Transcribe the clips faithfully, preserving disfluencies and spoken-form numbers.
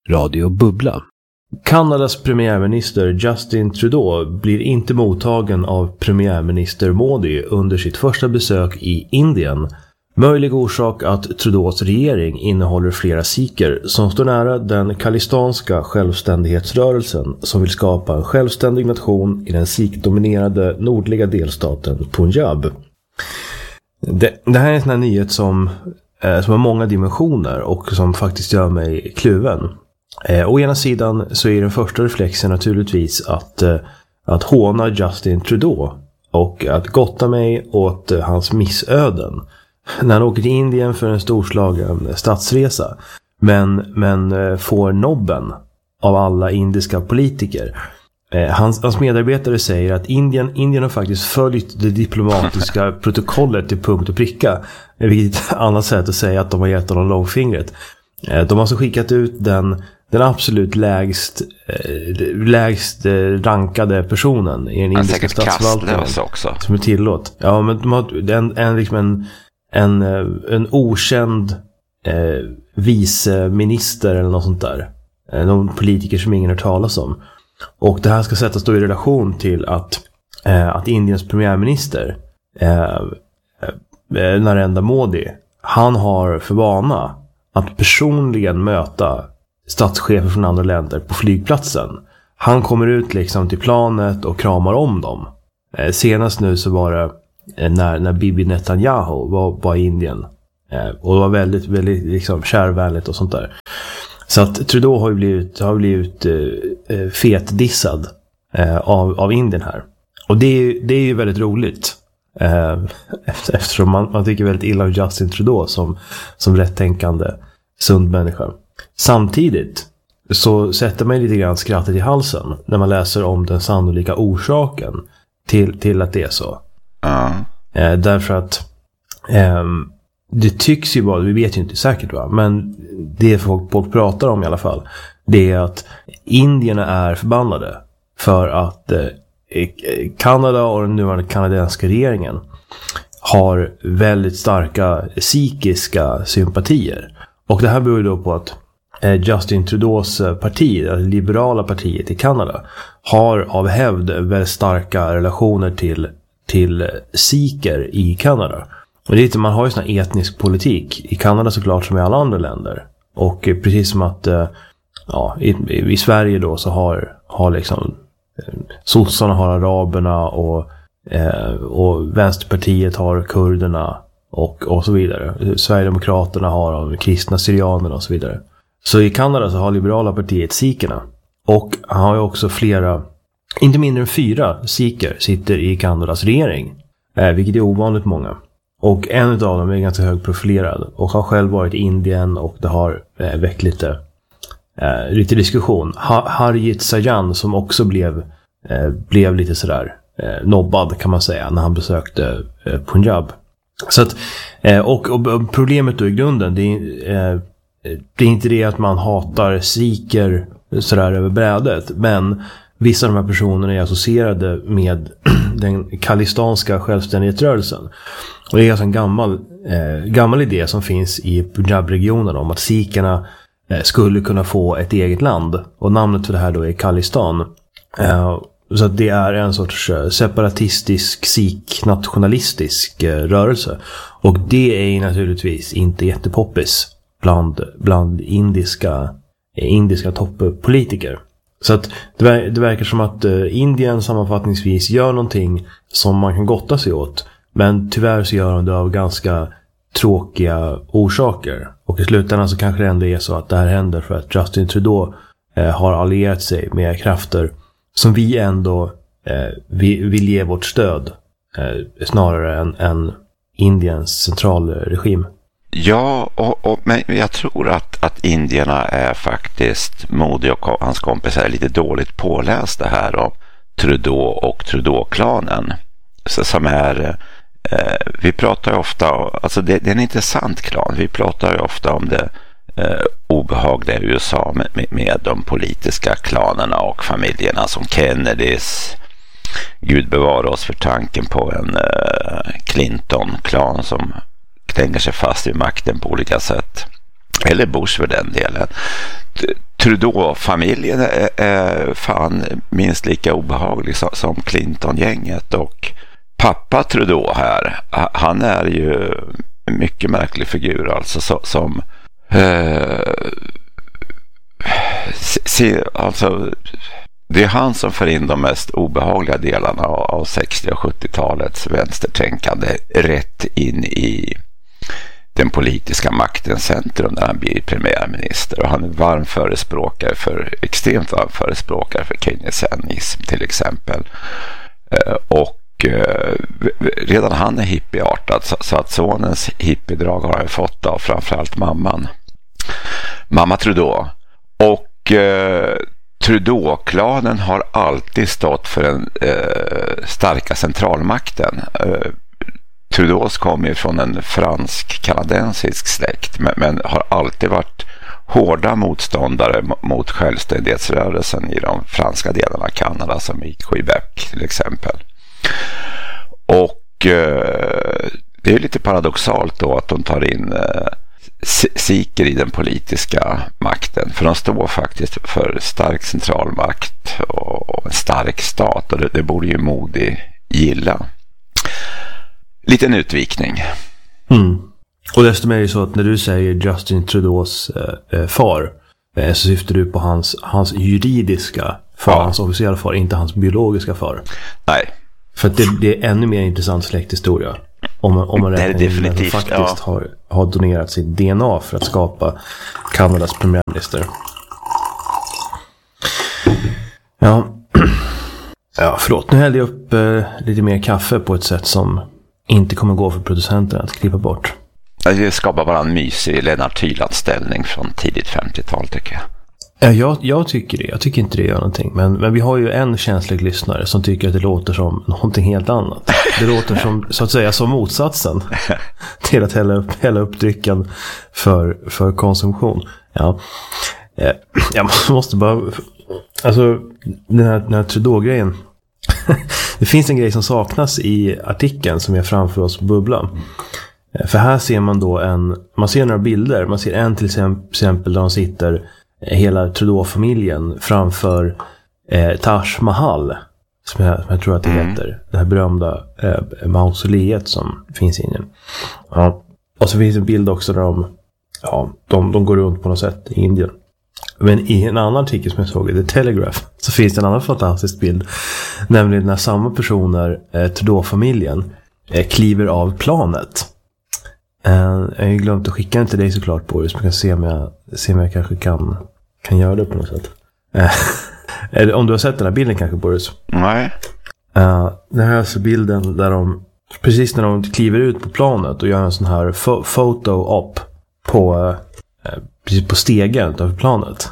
Radio Bubbla. Kanadas premiärminister Justin Trudeau blir inte mottagen av premiärminister Modi under sitt första besök i Indien. Möjlig orsak att Trudeaus regering innehåller flera sikher som står nära den khalistanska självständighetsrörelsen som vill skapa en självständig nation i den sikh-dominerade nordliga delstaten Punjab. Det, det här är en sån här nyhet som, eh, som har många dimensioner och som faktiskt gör mig kluven. Eh, å ena sidan så är den första reflexen naturligtvis att, eh, att håna Justin Trudeau och att gotta mig åt eh, hans missöden när han åker till Indien för en storslagen stadsresa men, men eh, får nobben av alla indiska politiker. Eh, hans, hans medarbetare säger att Indien, Indien har faktiskt följt det diplomatiska protokollet till punkt och pricka, vilket är ett annat sätt att säga att de har gett honom långfingret. Eh, de har alltså skickat ut den Den absolut lägst, eh, lägst eh, rankade personen i den indiska statsförvaltningen också som är tillåt. Ja, men de har en, en, liksom en, en, en okänd eh, viceminister eller något sånt där. Eh, någon politiker som ingen har talas om. Och det här ska sättas då i relation till att, eh, att Indiens premiärminister eh, eh, Narendra Modi, han har för vana att personligen möta statschefer från andra länder på flygplatsen. Han kommer ut liksom till planet och kramar om dem. Eh, senast nu så var det eh, när, när Bibi Netanyahu var, var i Indien. Eh, och det var väldigt, väldigt liksom, kärvänligt och sånt där. Så att Trudeau har ju blivit, har blivit eh, fetdissad eh, av, av Indien här. Och det är, det är ju väldigt roligt. Eh, eftersom man, man tycker väldigt illa av Justin Trudeau som, som rättänkande sund människa. Samtidigt så sätter man lite grann skrattet i halsen när man läser om den sannolika orsaken till, till att det är så. Uh. Eh, därför att eh, det tycks ju vara, vi vet ju inte säkert va, men det folk, folk pratar om i alla fall, det är att indierna är förbannade för att eh, Kanada och den nuvarande kanadensiska regeringen har väldigt starka psykiska sympatier. Och det här beror ju då på att Justin Trudeaus parti, det liberala partiet i Kanada, har av hävd väldigt starka relationer till, till sikher i Kanada. Och det är, man har ju sån här etnisk politik i Kanada såklart som i alla andra länder. Och precis som att ja, i, i Sverige då så har, har liksom sossarna har araberna och, eh, och Vänsterpartiet har kurderna och, och så vidare. Sverigedemokraterna har de kristna syrianerna och så vidare. Så i Kanada så har liberala partiet sikherna. Och han har ju också flera, inte mindre än fyra sikher sitter i Kanadas regering. Eh, vilket är ovanligt många. Och en av dem är ganska högprofilerad. Och har själv varit i Indien och det har eh, väckt lite, eh, lite diskussion. Ha- Harjit Sajjan som också blev, eh, blev lite sådär eh, nobbad kan man säga när han besökte eh, Punjab. Så att, eh, och, och problemet då i grunden det är, eh, det är inte det att man hatar sikher sådär över brädet, men vissa av de här personerna är associerade med den khalistanska självständighetsrörelsen. Och det är alltså en gammal, eh, gammal idé som finns i Punjab-regionen om att sikherna eh, skulle kunna få ett eget land. Och namnet för det här då är Khalistan. Eh, så att det är en sorts separatistisk, sikh-nationalistisk eh, rörelse. Och det är naturligtvis inte jättepoppis bland, bland indiska, eh, indiska toppolitiker. Så att det, det verkar som att eh, Indien sammanfattningsvis gör någonting som man kan gotta sig åt. Men tyvärr så gör de det av ganska tråkiga orsaker. Och i slutändan så kanske det ändå är så att det här händer för att Justin Trudeau eh, har allierat sig med krafter som vi ändå eh, vill, vill ge vårt stöd eh, snarare än, än Indiens centralregim. Ja, och, och, men jag tror att, att indierna är faktiskt, Modi och hans kompisar är lite dåligt pålästa här om Trudeau och Trudeau-klanen. Så, som är, eh, vi pratar ju ofta, alltså det, det är en intressant klan, vi pratar ju ofta om det eh, obehagliga i U S A med, med, med de politiska klanerna och familjerna som Kennedys. Gud bevara oss för tanken på en eh, Clinton-klan som klänger sig fast i makten på olika sätt. Eller Bush för den delen. Trudeau-familjen är, är fan minst lika obehaglig som, som Clinton-gänget, och pappa Trudeau här, han är ju en mycket märklig figur alltså, så, som eh, se, alltså det är han som för in de mest obehagliga delarna av sextio- och sjuttiotalets vänstertänkande rätt in i den politiska maktens centrum när han blir premiärminister, och han är varm förespråkare för, extremt varm förespråkare för keynesianism till exempel, och redan han är hippieartad, så att sonens hippiedrag har han fått av framförallt mamman mamma Trudeau. Och eh, Trudeau-klanen har alltid stått för den eh, starka centralmakten. eh, Trudeaus kommer ju från en fransk-kanadensisk släkt, men, men har alltid varit hårda motståndare mot självständighetsrörelsen i de franska delarna av Kanada, som i Quebec till exempel. Och eh, det är lite paradoxalt då att de tar in eh, sikher i den politiska makten, för de står faktiskt för stark centralmakt och en stark stat, och det, det borde ju Modi gilla. Liten utvikning. Mm. Och desto mer är det så att när du säger Justin Trudeaus eh, far, eh, så syftar du på hans, hans juridiska far, ja. Hans officiella far, inte hans biologiska far. Nej. För att det, det är ännu mer intressant släkthistoria. Om man, om man räknar in att han faktiskt ja. har, har donerat sitt D N A för att skapa Kanadas premiärminister. Ja. Ja, förlåt. Nu hällde jag upp eh, lite mer kaffe på ett sätt som inte kommer gå för producenterna att klippa bort. Det skapar bara en mysig Lennart Hyland-ställning från tidigt femtiotal tycker jag. Jag, jag tycker det. Jag tycker inte det gör någonting. Men, men vi har ju en känslig lyssnare som tycker att det låter som någonting helt annat. Det låter som, så att säga, som motsatsen till att hälla upp, hälla upp drycken för, för konsumtion. Ja. Jag måste bara... Alltså, den här, den här Trudeau-grejen. Det finns en grej som saknas i artikeln som är framför oss på bubblan. För här ser man då en... Man ser några bilder. Man ser en till exempel där de sitter... hela Trudeau-familjen framför eh, Taj Mahal, som jag, som jag tror att det mm. heter, det här berömda eh, mausoleet som finns i Indien. Ja. Och så finns en bild också där de, ja, de, de går runt på något sätt i Indien. Men i en annan artikel som jag såg i The Telegraph så finns det en annan fantastisk bild, nämligen när samma personer, eh, Trudeau-familjen, eh, kliver av planet. Uh, jag har ju glömt att skicka den till dig såklart, Boris. Man kan se om jag, se om jag kanske kan, kan göra det på något sätt. Uh, om du har sett den här bilden kanske, Boris? Nej. Uh, det här är alltså bilden där de, precis när de kliver ut på planet och gör en sån här fo- photo-op på, uh, precis på stegen utanför planet.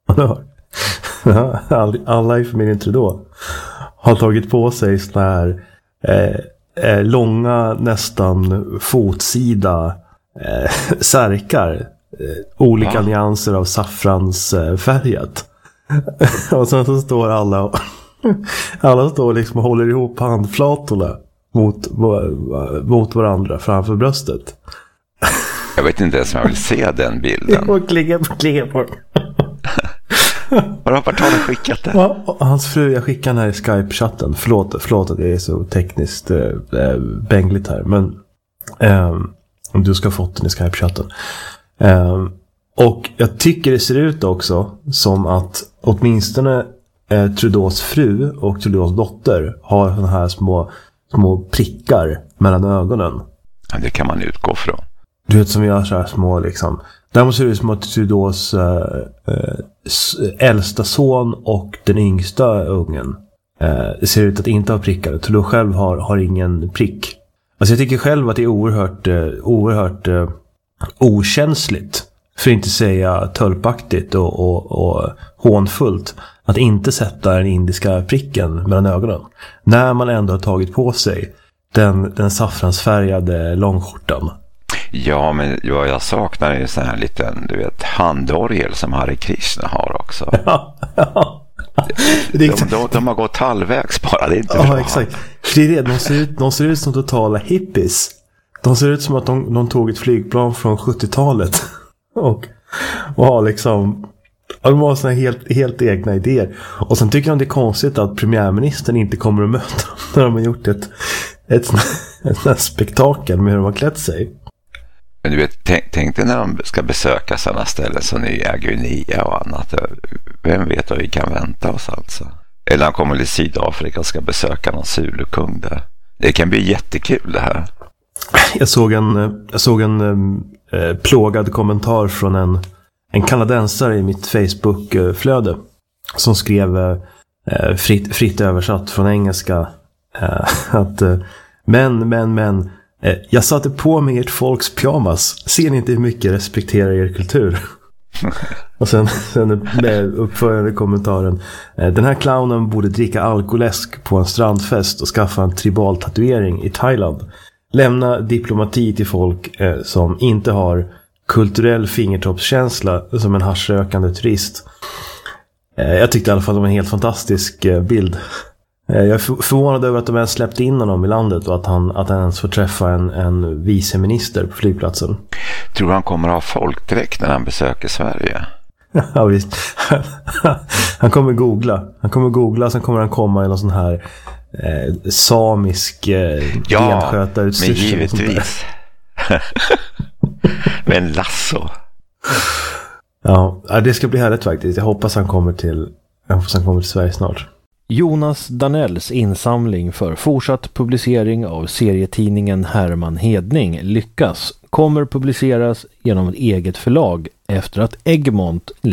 Alla i familjen Trudeau har tagit på sig sån här... Uh, Eh, långa, nästan fotsida eh, särkar. Eh, olika ja. nyanser av saffransfärgat. Eh, och sen så står alla och alla står liksom och håller ihop handflatorna mot, mot varandra framför bröstet. Jag vet inte ens om jag vill se den bilden. Och klicka på, klicka på. Har du vart har du skickat det? Ja, hans fru, jag skickar den här i Skype-chatten. Förlåt, förlåt att det är så tekniskt äh, bängligt här. Men äh, du ska ha fått den i Skype-chatten. Äh, och jag tycker det ser ut också som att åtminstone äh, Trudeaus fru och Trudeaus dotter har såna här små, små prickar mellan ögonen. Ja, det kan man utgå från. Du vet, som gör så här små liksom. Däremot ser det ut som att Trudeaus äh, äh, äldsta son och den yngsta ungen äh, ser ut att inte ha prickar. Trudeau själv har, har ingen prick. Alltså jag tycker själv att det är oerhört, äh, oerhört äh, okänsligt, för att inte säga tölpaktigt och, och, och hånfullt, att inte sätta den indiska pricken mellan ögonen. När man ändå har tagit på sig den, den saffransfärgade långskjortan. Ja, men vad jag saknar är en sån här liten, du vet, handorgel som Hare Krishna har också. Ja, ja. De, de, de har gått halvvägs bara, det är inte ja, bra. Exakt. För det är det, de ser ut, de ser ut som totala hippies. De ser ut som att de, de tog ett flygplan från sjuttiotalet och, och har liksom De har såna helt, helt egna idéer. Och sen tycker de det är konstigt att premiärministern inte kommer att möta dem när de har gjort ett, ett, ett sånt här spektakel med hur de har klätt sig. Men du vet, tänk, tänk dig när de ska besöka sådana ställen som Nya Guinea och annat. Vem vet vad vi kan vänta oss alltså. Eller han kommer till Sydafrika och ska besöka någon Zulukung där. Det kan bli jättekul det här. Jag såg en, jag såg en eh, plågad kommentar från en, en kanadensare i mitt Facebook-flöde som skrev eh, fritt, fritt översatt från engelska eh, att eh, men, men, men eh, jag satte på mig ert folks pyjamas. Ser ni inte hur mycket jag respekterar er kultur? Och sen, sen med uppföljande kommentaren: den här clownen borde dricka alkoläsk på en strandfest och skaffa en tribal tatuering i Thailand. Lämna diplomati till folk eh, som inte har kulturell fingertoppskänsla som en haschrökande turist. eh, Jag tyckte i alla fall det var en helt fantastisk eh, bild. eh, Jag är för, förvånad över att de ens släppt in honom i landet och att han, att han ens får träffa en, en viceminister på flygplatsen. Tror han kommer att ha folkdräkt när han besöker Sverige? Ja visst. Han kommer googla. Han kommer googla, sen kommer han komma i någon sån här eh, samisk eh, ja, renskötarutstyrsel. Men givetvis. Med en lasso. Ja, det ska bli härligt faktiskt. Jag hoppas han kommer till, jag hoppas han kommer till Sverige snart. Jonas Danells insamling för fortsatt publicering av serietidningen Herman Hedning lyckas, kommer publiceras genom ett eget förlag efter att Egmont